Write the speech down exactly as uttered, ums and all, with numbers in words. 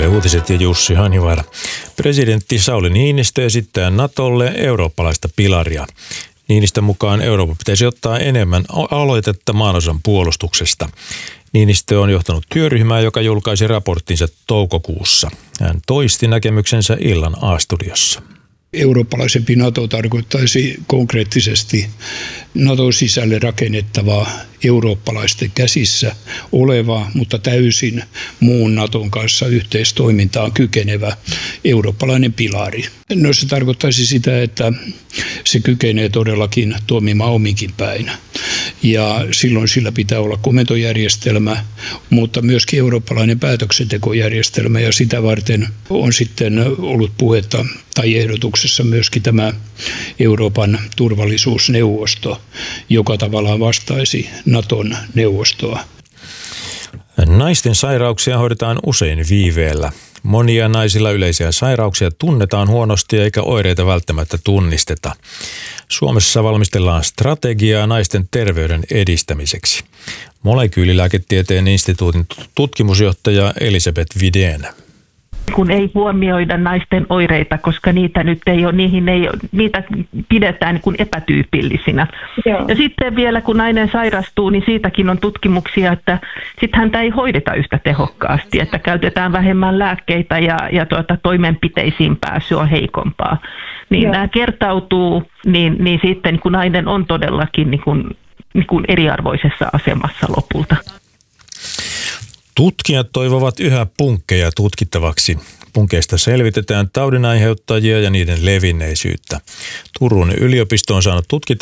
Yle Uutiset ja Jussi Hanivaara. Presidentti Sauli Niinistö esittää Natolle eurooppalaista pilaria. Niinistön mukaan Euroopan pitäisi ottaa enemmän aloitetta maanosan puolustuksesta. Niinistö on johtanut työryhmää, joka julkaisi raporttinsa toukokuussa. Hän toisti näkemyksensä illan A-studiossa. Eurooppalaisempi NATO tarkoittaisi konkreettisesti NATOn sisälle rakennettavaa eurooppalaisten käsissä olevaa, mutta täysin muun NATOn kanssa yhteistoimintaan kykenevä eurooppalainen pilari. No se tarkoittaisi sitä, että se kykenee todellakin toimimaan ominkin päin. Ja silloin sillä pitää olla komentojärjestelmä, mutta myöskin eurooppalainen päätöksentekojärjestelmä, ja sitä varten on sitten ollut puhetta tai ehdotuksessa myöskin tämä Euroopan turvallisuusneuvosto, joka tavallaan vastaisi NATOn neuvostoa. Naisten sairauksia hoidetaan usein viiveellä. Monia naisilla yleisiä sairauksia tunnetaan huonosti eikä oireita välttämättä tunnisteta. Suomessa valmistellaan strategiaa naisten terveyden edistämiseksi. Molekyylilääketieteen instituutin tutkimusjohtaja Elisabeth Vidén. Kun ei huomioida naisten oireita, koska niitä nyt ei ole, niihin ei, niitä pidetään niin kuin epätyypillisinä. Joo. Ja sitten vielä kun nainen sairastuu, niin siitäkin on tutkimuksia, että sitten häntä ei hoideta yhtä tehokkaasti, että käytetään vähemmän lääkkeitä ja, ja tuota, toimenpiteisiin pääsy on heikompaa. Niin Joo. nämä kertautuu, niin, niin sitten kun nainen on todellakin niin kuin, niin kuin eriarvoisessa asemassa lopulta. Tutkijat toivovat yhä punkkeja tutkittavaksi. Punkeista selvitetään taudinaiheuttajia ja niiden levinneisyyttä. Turun yliopisto on saanut